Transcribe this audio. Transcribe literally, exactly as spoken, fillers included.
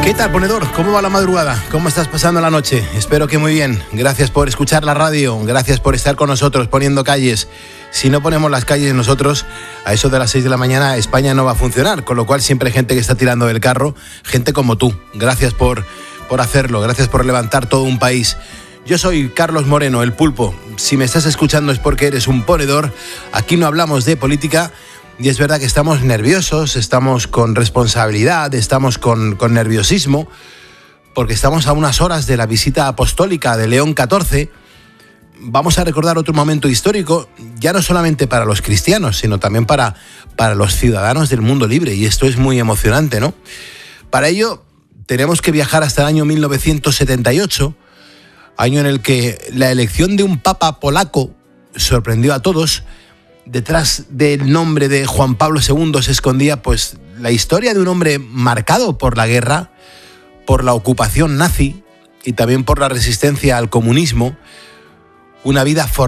¿Qué tal, ponedor? ¿Cómo va la madrugada? ¿Cómo estás pasando la noche? Espero que muy bien. Gracias por escuchar la radio, gracias por estar con nosotros poniendo calles. Si no ponemos las calles nosotros, a eso de las seis de la mañana España no va a funcionar, con lo cual siempre hay gente que está tirando del carro, gente como tú. Gracias por, por hacerlo, gracias por levantar todo un país. Yo soy Carlos Moreno, el Pulpo. Si me estás escuchando es porque eres un ponedor. Aquí no hablamos de política. Y es verdad que estamos nerviosos, estamos con responsabilidad, estamos con, con nerviosismo, porque estamos a unas horas de la visita apostólica de León catorce. Vamos a recordar otro momento histórico, ya no solamente para los cristianos, sino también para, para los ciudadanos del mundo libre, y esto es muy emocionante, ¿no? Para ello tenemos que viajar hasta el año mil novecientos setenta y ocho, año en el que la elección de un papa polaco sorprendió a todos. Detrás del nombre de Juan Pablo segundo se escondía pues la historia de un hombre marcado por la guerra, por la ocupación nazi y también por la resistencia al comunismo, una vida formada